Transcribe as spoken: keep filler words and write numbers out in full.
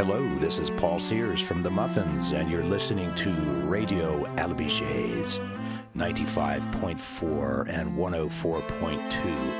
Hello, this is Paul Sears from The Muffins, and you're listening to Radio Albiges, ninety-five point four and one oh four point two